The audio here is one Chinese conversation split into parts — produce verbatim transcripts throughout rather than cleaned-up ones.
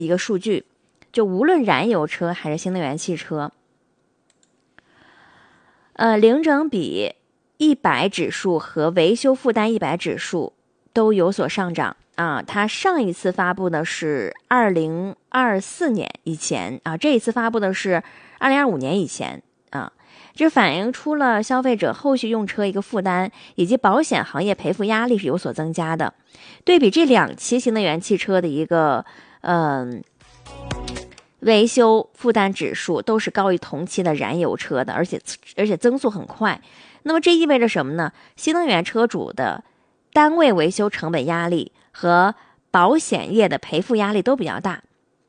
一个数据，就无论燃油车还是新能源汽车，呃，零整比一百指数和维修负担一百指数都有所上涨啊。它上一次发布的是二零二四年以前啊，这一次发布的是二零二五年以前啊。这反映出了消费者后续用车一个负担以及保险行业赔付压力是有所增加的。对比这两期新能源汽车的一个嗯、呃、维修负担指数都是高于同期的燃油车的，而且而且增速很快。那么这意味着什么呢？新能源车主的单位维修成本压力和保险业的赔付压力都比较大。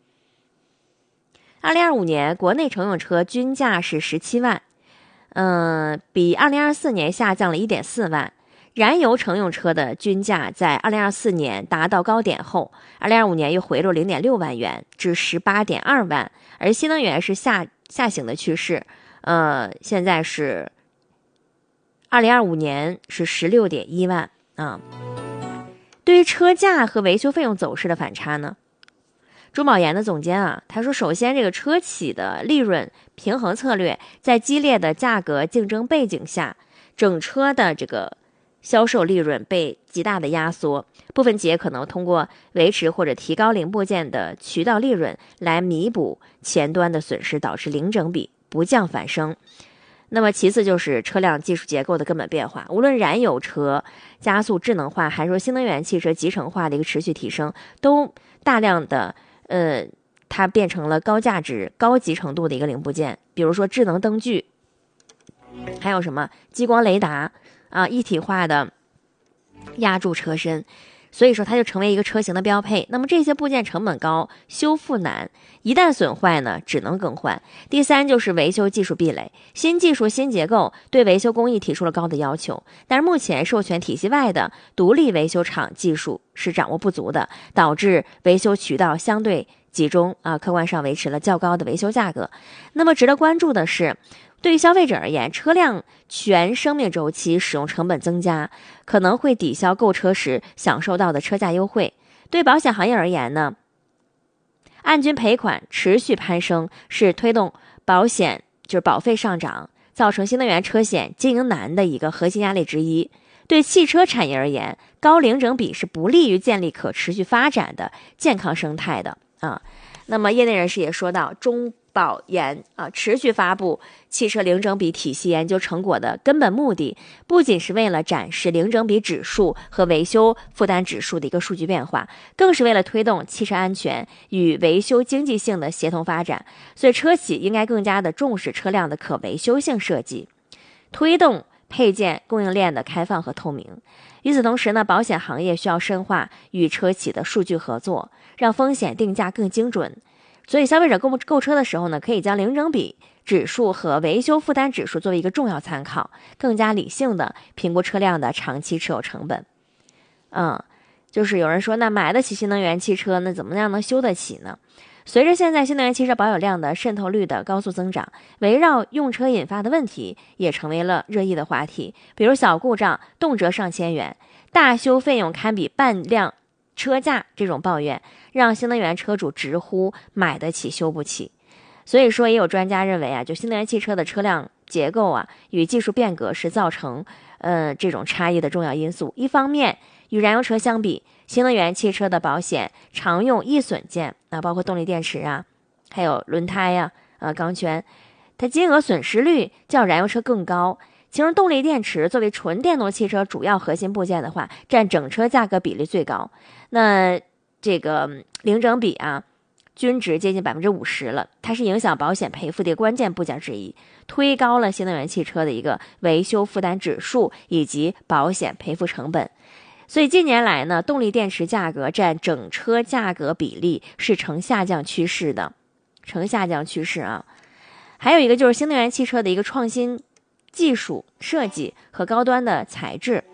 二零二五年国内乘用车均价是十七万。嗯，比二零二四年下降了 一点四万。燃油乘用车的均价在二零二四年达到高点后，二零二五年又回落 零点六万元至 十八点二万，而新能源是下下行的趋势。呃，现在是二零二五年是 十六点一万啊。对于车价和维修费用走势的反差呢？中保研的总监啊，他说，首先这个车企的利润平衡策略在激烈的价格竞争背景下，整车的这个销售利润被极大的压缩，部分企业可能通过维持或者提高零部件的渠道利润来弥补前端的损失，导致零整比不降反升。那么其次就是车辆技术结构的根本变化，无论燃油车加速智能化，还是说新能源汽车集成化的一个持续提升，都大量的呃，它变成了高价值、高集成度的一个零部件，比如说智能灯具，还有什么激光雷达啊，一体化的压铸车身，所以说它就成为一个车型的标配。那么这些部件成本高，修复难，一旦损坏呢，只能更换。第三就是维修技术壁垒，新技术、新结构对维修工艺提出了高的要求，但是目前授权体系外的独立维修厂技术是掌握不足的，导致维修渠道相对集中啊，客观上维持了较高的维修价格。那么值得关注的是，对于消费者而言，车辆全生命周期使用成本增加，可能会抵消购车时享受到的车价优惠。对保险行业而言呢，按均赔款持续攀升是推动保险就是保费上涨，造成新能源车险经营难的一个核心压力之一。对汽车产业而言，高零整比是不利于建立可持续发展的健康生态的啊。那么业内人士也说到，中保研啊持续发布汽车零整比体系研究成果的根本目的，不仅是为了展示零整比指数和维修负担指数的一个数据变化，更是为了推动汽车安全与维修经济性的协同发展。所以车企应该更加的重视车辆的可维修性设计，推动配件供应链的开放和透明。与此同时呢，保险行业需要深化与车企的数据合作，让风险定价更精准。所以消费者购购车的时候呢，可以将零整比指数和维修负担指数作为一个重要参考，更加理性的评估车辆的长期持有成本。嗯，就是有人说，那买得起新能源汽车，那怎么样能修得起呢？随着现在新能源汽车保有量的渗透率的高速增长，围绕用车引发的问题也成为了热议的话题，比如小故障动辄上千元，大修费用堪比半辆车价，这种抱怨让新能源车主直呼买得起修不起。所以说也有专家认为啊，就新能源汽车的车辆结构啊与技术变革是造成呃这种差异的重要因素。一方面，与燃油车相比，新能源汽车的保险常用易损件啊，包括动力电池啊，还有轮胎呀、啊、呃钢圈，它金额损失率较燃油车更高。其中动力电池作为纯电动汽车主要核心部件的话，占整车价格比例最高。那这个零整比啊，均值接近百分之五十了，它是影响保险赔付的关键部件之一，推高了新能源汽车的一个维修负担指数以及保险赔付成本。所以近年来呢，动力电池价格占整车价格比例是呈下降趋势的，呈下降趋势啊。还有一个就是新能源汽车的一个创新技术设计和高端的材质，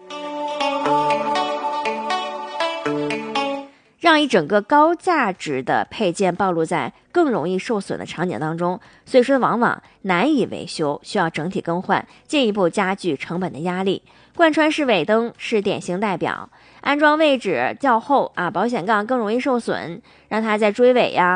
让一整个高价值的配件暴露在更容易受损的场景当中，所以说往往难以维修，需要整体更换，进一步加剧成本的压力。贯穿式尾灯是典型代表， 安装位置较后啊，保险杠更容易受损，让它在追尾呀、